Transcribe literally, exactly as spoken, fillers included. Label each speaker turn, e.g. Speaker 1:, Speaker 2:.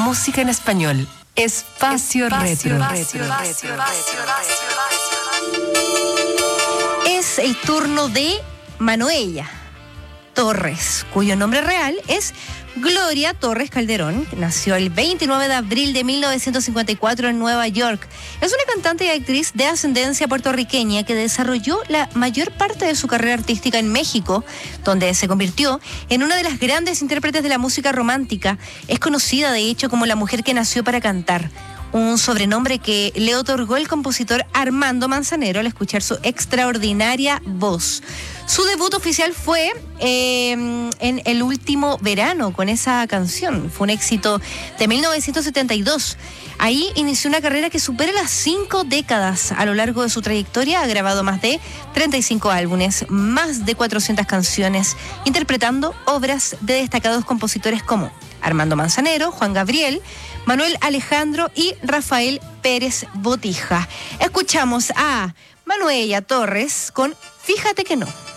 Speaker 1: música en español. Espacio, Espacio Retro.
Speaker 2: Retro. Retro. Es el turno de Manuela Torres, cuyo nombre real es Gloria Torres Calderón. Nació el veintinueve de abril de mil novecientos cincuenta y cuatro en Nueva York. Es una cantante y actriz de ascendencia puertorriqueña que desarrolló la mayor parte de su carrera artística en México, donde se convirtió en una de las grandes intérpretes de la música romántica. Es conocida, de hecho, como la mujer que nació para cantar, un sobrenombre que le otorgó el compositor Armando Manzanero al escuchar su extraordinaria voz. Su debut oficial fue eh, en El último verano con esa canción. Fue un éxito de mil novecientos setenta y dos. Ahí inició una carrera que supera las cinco décadas. A lo largo de su trayectoria ha grabado más de treinta y cinco álbumes, más de cuatrocientas canciones, interpretando obras de destacados compositores como Armando Manzanero, Juan Gabriel, Manuel Alejandro y Rafael Pérez Botija. Escuchamos a Manuela Torres con Fíjate que no.